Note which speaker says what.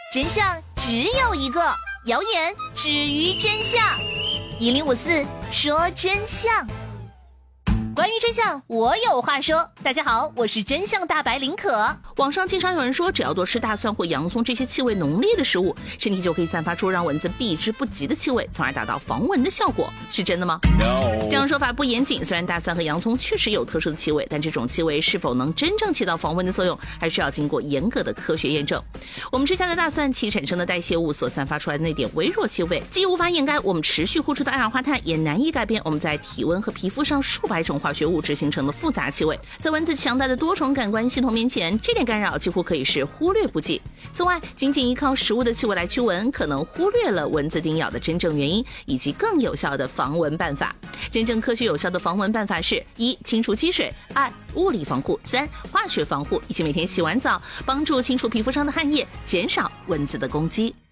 Speaker 1: 真相只有一个，谣言止于真相。1054说真相。关于真相，我有话说。大家好，我是真相大白林可。
Speaker 2: 网上经常有人说，只要多吃大蒜或洋葱这些气味浓烈的食物，身体就可以散发出让蚊子避之不及的气味，从而达到防蚊的效果，是真的吗？
Speaker 3: No。
Speaker 2: 这样说法不严谨，虽然大蒜和洋葱确实有特殊的气味，但这种气味是否能真正起到防蚊的作用，还需要经过严格的科学验证。我们吃下的大蒜其产生的代谢物所散发出来的那点微弱气味，既无法掩盖我们持续呼出的二氧化碳，也难以改变我们在体温和皮肤上数百种化学物质形成的复杂气味。在蚊子强大的多重感官系统面前，这点干扰几乎可以是忽略不计。此外，仅仅依靠食物的气味来驱蚊，可能忽略了蚊子叮咬的真正原因，以及更有效的防蚊办法。真正科学有效的防蚊办法是：1. 清除积水；2. 物理防护；3. 化学防护，以及每天洗完澡，帮助清除皮肤上的汗液，减少蚊子的攻击。